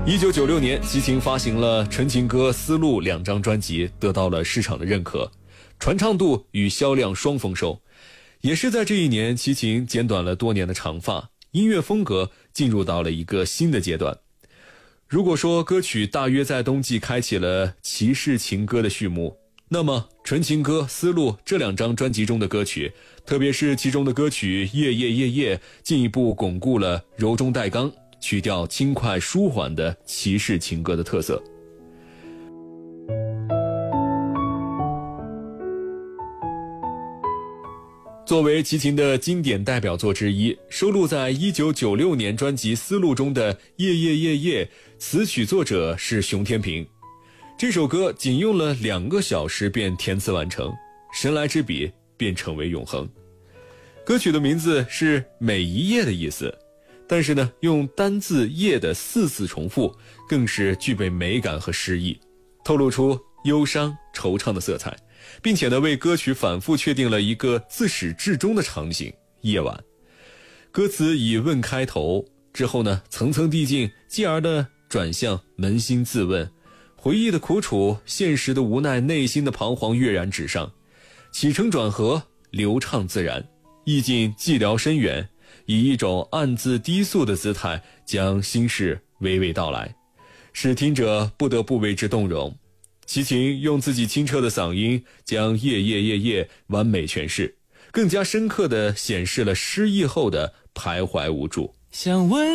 1996年，齐秦发行了《纯情歌》《丝路》两张专辑，得到了市场的认可，传唱度与销量双丰收。也是在这一年，齐秦剪短了多年的长发，音乐风格进入到了一个新的阶段。如果说歌曲大约在冬季开启了骑士情歌的序幕，那么《纯情歌》《丝路》这两张专辑中的歌曲，特别是其中的歌曲《夜夜夜夜》，进一步巩固了柔中带刚，曲调轻快舒缓的骑士情歌的特色。作为齐秦的经典代表作之一，收录在1996年专辑《丝路》中的《夜夜夜夜》，词曲作者是熊天平。这首歌仅用了2个小时便填词完成，神来之笔便成为永恒。歌曲的名字是每一页的意思，但是呢，用单字夜的4次重复，更是具备美感和诗意，透露出忧伤惆怅的色彩，并且呢，为歌曲反复确定了一个自始至终的场景——夜晚。歌词以问开头，之后呢，层层递进，继而的转向扪心自问，回忆的苦楚，现实的无奈，内心的彷徨跃然纸上，起承转合，流畅自然，意境寂寥深远，以一种暗自低诉的姿态将心事娓娓道来，使听者不得不为之动容。齐秦用自己清澈的嗓音将夜夜夜夜完美诠释，更加深刻地显示了失意后的徘徊无助。 想问